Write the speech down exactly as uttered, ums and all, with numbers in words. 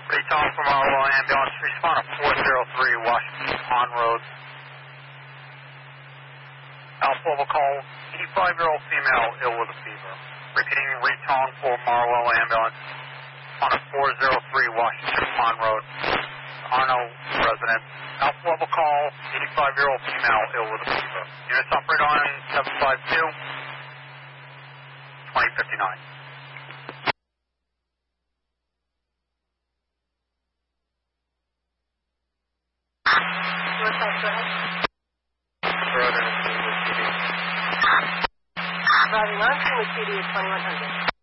Recon from Marlow Ambulance, respond to four zero three Washington Pond Road. Alpha will call eighty-five-year-old female ill with a fever. Repeating, Recon for Marlow Ambulance, on a four zero three Washington Pond Road. Arno resident. Alpha level call, eighty-five-year-old female ill with a fever. Units operate on seven five two, twenty fifty-nine. Driving on to C D at twenty-one hundred.